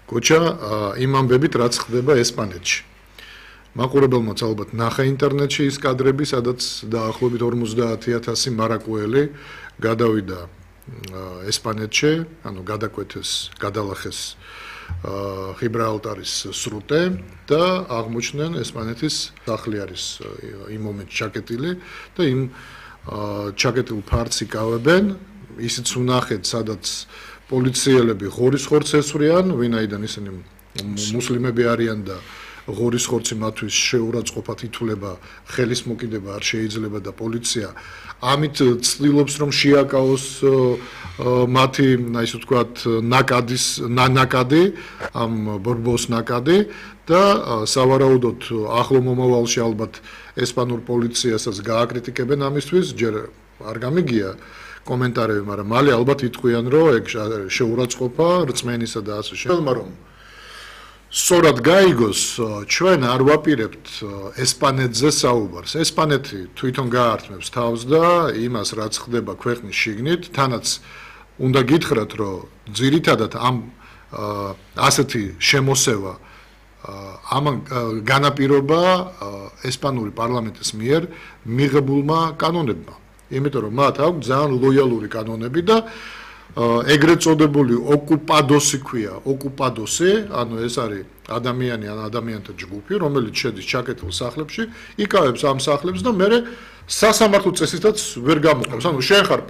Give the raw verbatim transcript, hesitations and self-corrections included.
კოჩა იმ ამბებით რაც ხდება ესპანეთში. მაყურებელმაც ალბათ ნახა ინტერნეტში ის კადრები, სადაც დაახლოებით ორმოცდაათი ათასი მარაკუელი გადავიდა ესპანეთში, ანუ გადაკვეთეს, გადალახეს Gibraltaris სრუტე და აღმოჩნდნენ ესპანეთის სახლი არის იმ მომენტში ჩაკეტილი და იმ ჩაკეტილ ფართს იკავებენ, ისიც უნახეთ, სადაც პოლიციელები ღორის ხორცს ესვრიან, ვინაიდან ისინი მუსლიმები არიან და ღორის ხორცი მათთვის შეურაცხყოფად ითვლება, ხელის მოკიდება არ შეიძლება და პოლიცია ამით ცდილობს რომ შეაკავოს მათი, ასე ვთქვათ, ნაკადის ნაკადი, ამ ბორბოს ნაკადი და სავარაუდოდ ახლო მომავალში ალბათ ესპანურ პოლიციასაც გააკრიტიკებენ ამისთვის, ჯერ არ გამიგია კომენტარები, მაგრამ მალე ალბათ იტყვიან, რომ ეგ შეურაცხყოფა რწმენისა და ასე შემდეგ. რომ სწორად გაიგოს, ჩვენ არ ვაპირებთ ესპანეთზე საუბარს. ესპანეთი თვითონ გაართმევს თავს და იმას, რაც ხდება ქვეყნის შიგნით, თანაც უნდა გითხრათ, რომ ძირითადად ამ ასეთი შემოსევა ამ განაპირობა ესპანური პარლამენტის მიერ მიღებულმა კანონებმა. იმიტომ რომ მათ აქვს ძალიან ლოიალური კანონები და ეგრეთ წოდებული ოკუპადოსი ქვია, ოკუპადოსი, ანუ ეს არის ადამიანი ან ადამიანთა ჯგუფი, რომელიც შედის ჩაკეტილ სახლებში, იკავებს ამ სახლებს და მერე სასამართლო წესითაც ვერ გამოყენებს. ანუ შენ ხარ